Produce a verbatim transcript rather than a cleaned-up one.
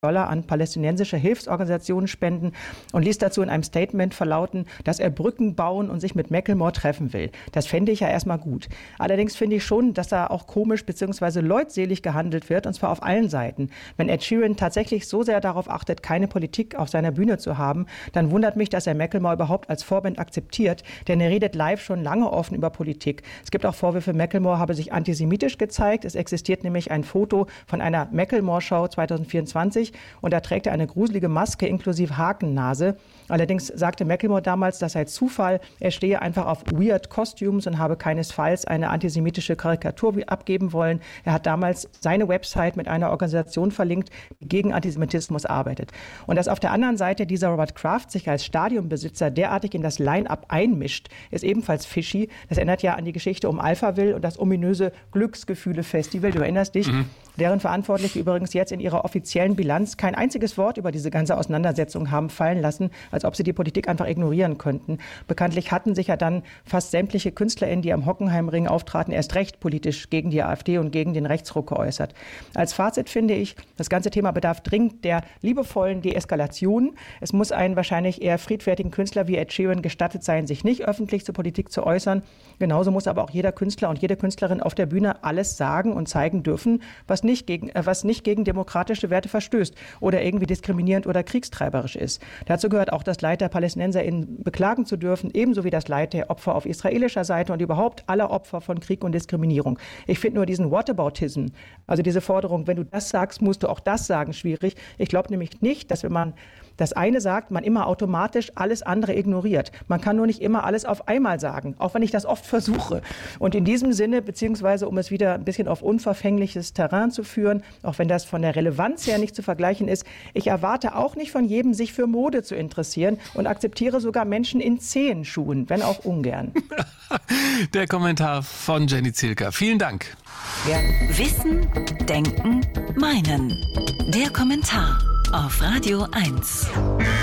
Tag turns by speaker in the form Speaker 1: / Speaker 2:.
Speaker 1: Dollar an palästinensische Hilfsorganisationen spenden und ließ dazu in einem Statement verlauten, dass er Brücken bauen und sich mit Macklemore treffen will. Das fände ich ja erstmal gut. Allerdings finde ich schon, dass da auch komisch bzw. leutselig gehandelt wird, und zwar auf allen Seiten. Wenn Ed Sheeran tatsächlich so sehr darauf achtet, keine Politik auf seiner Bühne zu haben, dann wundert mich, dass er Macklemore überhaupt als Vorband akzeptiert, denn er redet live schon lange offen über Politik. Es gibt auch Vorwürfe, Macklemore habe sich antisemitisch gezeigt. Es existiert nämlich ein Foto von einer Macklemore-Show zwanzig vierundzwanzig und da trägt er eine gruselige Maske inklusive Hakennase. Allerdings sagte Macklemore damals, das sei Zufall. Er stehe einfach auf Weird Costumes und habe keinesfalls eine antisemitische Karikatur abgeben wollen. Er hat damals seine Website mit einer Organisation verlinkt, die gegen Antisemitismus arbeitet. Und dass auf der anderen Seite dieser Robert Kraft sich als Stadionbesitzer derartig in das Line-Up einmischt, ist ebenfalls fishy. Das erinnert ja an die Geschichte um Alphaville und das ominöse Glücksgefühle-Festival. Du erinnerst dich? Mhm. Deren Verantwortliche übrigens jetzt in ihrer offiziellen Bilanz kein einziges Wort über diese ganze Auseinandersetzung haben fallen lassen, als ob sie die Politik einfach ignorieren könnten. Bekanntlich hatten sich ja dann fast sämtliche KünstlerInnen, die am Hockenheimring auftraten, erst recht politisch gegen die AfD und gegen den Rechtsruck geäußert. Als Fazit finde ich, das ganze Thema bedarf dringend der liebevollen Deeskalation. Es muss einen wahrscheinlich eher friedfertigen Künstler wie Ed Sheeran gestattet sein, sich nicht öffentlich zur Politik zu äußern. Genauso muss aber auch jeder Künstler und jede Künstlerin auf der Bühne alles sagen und zeigen dürfen, was nicht gegen, äh, was nicht gegen demokratische Werte verstößt oder irgendwie diskriminierend oder kriegstreiberisch ist. Dazu gehört auch das Leid der PalästinenserInnen beklagen zu dürfen, ebenso wie das Leid der Opfer auf israelischer Seite und überhaupt aller Opfer von Krieg und Diskriminierung. Ich finde nur diesen Whataboutism, also diese Forderung, wenn du das sagst, musst du auch das sagen, schwierig. Ich glaube nämlich nicht, dass wenn man das eine sagt, man immer automatisch alles andere ignoriert. Man kann nur nicht immer alles auf einmal sagen, auch wenn ich das oft versuche. Und in diesem Sinne, beziehungsweise um es wieder ein bisschen auf unverfängliches Terrain zu führen, auch wenn das von der Relevanz her nicht zu vergleichen ist, ich erwarte auch nicht von jedem, sich für Mode zu interessieren und akzeptiere sogar Menschen in Zehenschuhen, wenn auch ungern.
Speaker 2: Der Kommentar von Jenny Zielka. Vielen Dank.
Speaker 1: Gerne.
Speaker 3: Wissen, Denken, Meinen. Der Kommentar auf Radio eins.